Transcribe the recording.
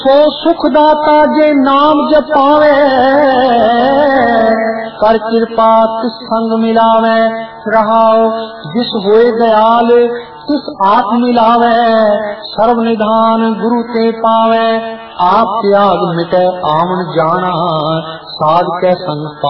सो सुख दाता जे नाम जपावे, कर कृपा तिस संग मिलावे। रहाओ जिस होए दयाल तिस आप मिलावे, सर्व निधान गुरु ते पावे। आप त्याग मिटे आवन जाना, साध के संग